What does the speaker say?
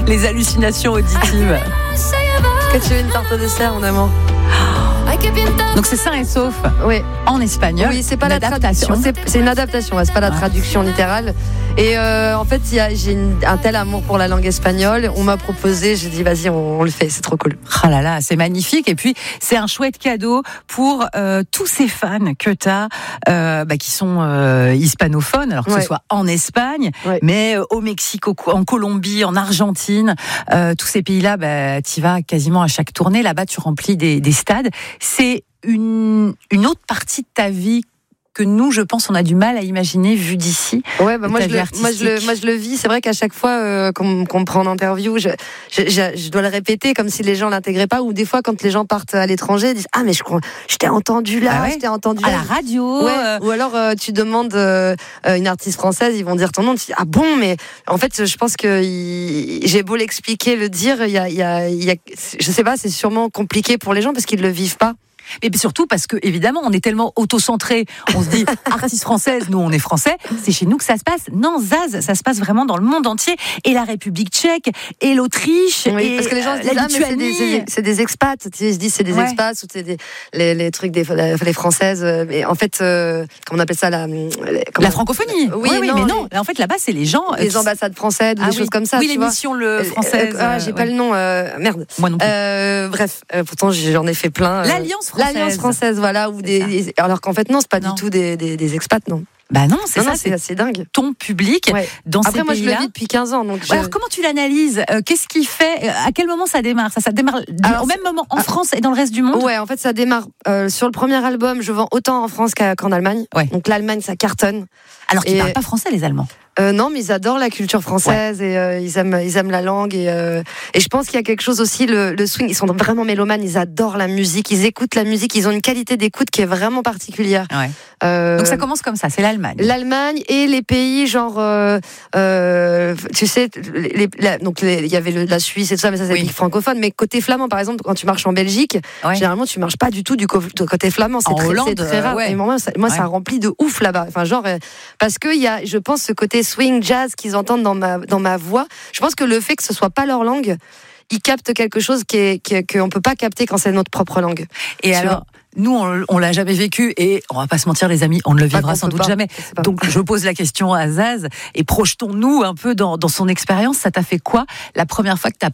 Les hallucinations auditives. Est-ce que tu veux une tarte au dessert, mon amour? Donc c'est sain et sauf Oui. en espagnol. Oui, c'est pas une la adaptation. C'est une adaptation, ouais, c'est pas la traduction littérale. Et en fait, j'ai un tel amour pour la langue espagnole. On m'a proposé, j'ai dit vas-y, on le fait, c'est trop cool. Ah là là, c'est magnifique. Et puis, c'est un chouette cadeau pour tous ces fans que tu as, qui sont hispanophones, alors que ce soit en Espagne, mais au Mexique, en Colombie, en Argentine, tous ces pays-là, tu y vas quasiment à chaque tournée. Là-bas, tu remplis des stades. C'est une autre partie de ta vie que nous, je pense, on a du mal à imaginer vu d'ici. Ouais, moi je le vis. C'est vrai qu'à chaque fois qu'on me prend en interview, je dois le répéter comme si les gens l'intégraient pas. Ou des fois, quand les gens partent à l'étranger, ils disent ah mais je t'ai entendu là, je t'ai entendu à la radio. Ouais. Ou alors tu demandes une artiste française, ils vont dire ton nom. Tu dis ah bon, mais en fait, je pense que j'ai beau l'expliquer, le dire, il y a, je sais pas, c'est sûrement compliqué pour les gens parce qu'ils le vivent pas. Et surtout parce que, évidemment, on est tellement auto-centré. On se dit, artiste française, nous, on est français. C'est chez nous que ça se passe. Non, Zaz, ça se passe vraiment dans le monde entier. Et la République tchèque, et l'Autriche, et parce que les gens se disent, mais c'est des expats. Ils se disent, c'est des expats, ou c'est les trucs les françaises. Mais en fait, comment on appelle ça, la francophonie. Oui, mais non. En fait, là-bas, c'est les gens. Les ambassades françaises, des choses comme ça. Oui, l'émission française. J'ai pas le nom. Merde. Moi non plus. Bref, pourtant, j'en ai fait plein. L'Alliance française, voilà. Alors qu'en fait, non, c'est pas du tout des expats, non. Bah non, c'est assez dingue. Ton public dans ces pays-là. Après, moi, je le vis depuis 15 ans. Donc alors, comment tu l'analyses? Qu'est-ce qui fait? À quel moment ça démarre? Ça démarre au même moment en France et dans le reste du monde? Ouais, en fait, ça démarre sur le premier album. Je vends autant en France qu'en Allemagne. Ouais. Donc l'Allemagne, ça cartonne. Alors qu'ils parlent pas français, les Allemands. Non, mais ils adorent la culture française et ils aiment la langue et je pense qu'il y a quelque chose aussi, le swing, ils sont vraiment mélomanes, ils adorent la musique, ils écoutent la musique, ils ont une qualité d'écoute qui est vraiment particulière. Ouais. Donc ça commence comme ça, c'est l'Allemagne. L'Allemagne et les pays genre, tu sais, donc il y avait la Suisse et tout ça, mais ça c'est des pays francophones. Mais côté flamand, par exemple, quand tu marches en Belgique, généralement tu marches pas du tout du côté flamand, c'est très rare. Et moi, ça remplit de ouf là-bas. Enfin genre parce que il y a, je pense, ce côté swing, jazz qu'ils entendent dans ma voix. Je pense que le fait que ce soit pas leur langue, ils captent quelque chose qu'on peut pas capter quand c'est notre propre langue. Et alors, nous, on l'a jamais vécu et on va pas se mentir, les amis, on ne le vivra sans doute jamais. Donc, je pose la question à Zaz et projetons-nous un peu dans son expérience. Ça t'a fait quoi la première fois que t'as